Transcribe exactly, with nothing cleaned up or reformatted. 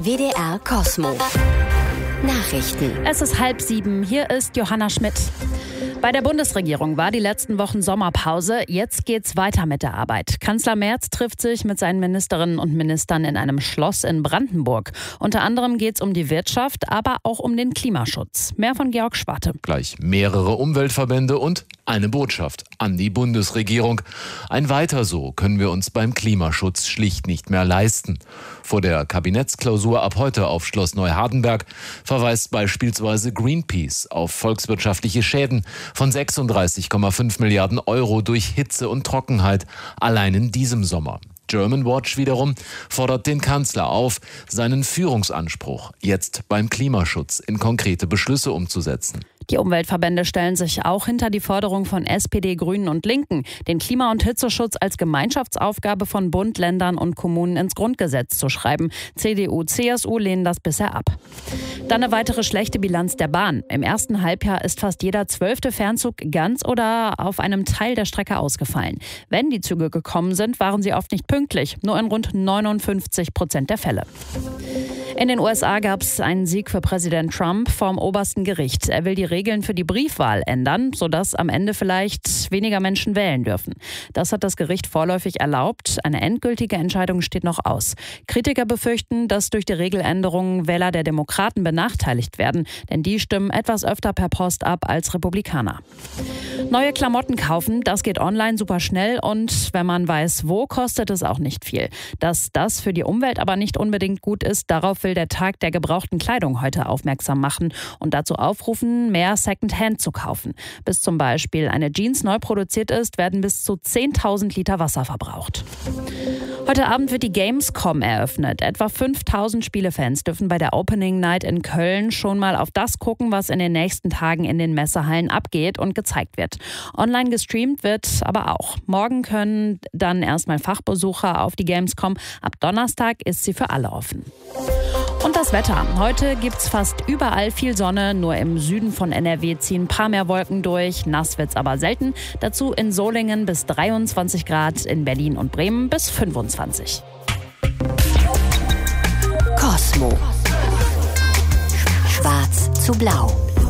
W D R Kosmo. Nachrichten. Es ist halb sieben. Hier ist Johanna Schmidt. Bei der Bundesregierung war die letzten Wochen Sommerpause. Jetzt geht's weiter mit der Arbeit. Kanzler Merz trifft sich mit seinen Ministerinnen und Ministern in einem Schloss in Brandenburg. Unter anderem geht's um die Wirtschaft, aber auch um den Klimaschutz. Mehr von Georg Schwarte. Gleich mehrere Umweltverbände und eine Botschaft an die Bundesregierung. Ein Weiter so können wir uns beim Klimaschutz schlicht nicht mehr leisten. Vor der Kabinettsklausur ab heute auf Schloss Neuhardenberg verweist beispielsweise Greenpeace auf volkswirtschaftliche Schäden von sechsunddreißig Komma fünf Milliarden Euro durch Hitze und Trockenheit allein in diesem Sommer. Germanwatch wiederum fordert den Kanzler auf, seinen Führungsanspruch jetzt beim Klimaschutz in konkrete Beschlüsse umzusetzen. Die Umweltverbände stellen sich auch hinter die Forderung von S P D, Grünen und Linken, den Klima- und Hitzeschutz als Gemeinschaftsaufgabe von Bund, Ländern und Kommunen ins Grundgesetz zu schreiben. C D U, C S U lehnen das bisher ab. Dann eine weitere schlechte Bilanz der Bahn. Im ersten Halbjahr ist fast jeder zwölfte Fernzug ganz oder auf einem Teil der Strecke ausgefallen. Wenn die Züge gekommen sind, waren sie oft nicht pünktlich. Nur in rund neunundfünfzig Prozent der Fälle. In den U S A gab es einen Sieg für Präsident Trump vorm obersten Gericht. Er will die Regeln für die Briefwahl ändern, sodass am Ende vielleicht weniger Menschen wählen dürfen. Das hat das Gericht vorläufig erlaubt. Eine endgültige Entscheidung steht noch aus. Kritiker befürchten, dass durch die Regeländerungen Wähler der Demokraten benachteiligt werden, denn die stimmen etwas öfter per Post ab als Republikaner. Neue Klamotten kaufen, das geht online super schnell und wenn man weiß wo, kostet es auch nicht viel. Dass das für die Umwelt aber nicht unbedingt gut ist, darauf will der Tag der gebrauchten Kleidung heute aufmerksam machen und dazu aufrufen, mehr Secondhand zu kaufen. Bis zum Beispiel eine Jeans neu produziert ist, werden bis zu zehntausend Liter Wasser verbraucht. Heute Abend wird die Gamescom eröffnet. Etwa fünftausend Spielefans dürfen bei der Opening Night in Köln schon mal auf das gucken, was in den nächsten Tagen in den Messehallen abgeht und gezeigt wird. Online gestreamt wird aber auch. Morgen können dann erstmal Fachbesucher auf die Gamescom. Ab Donnerstag ist sie für alle offen. Und das Wetter. Heute gibt's fast überall viel Sonne. Nur im Süden von N R W ziehen ein paar mehr Wolken durch. Nass wird's aber selten. Dazu in Solingen bis dreiundzwanzig Grad, in Berlin und Bremen bis fünfundzwanzig. Kosmo. Schwarz zu blau.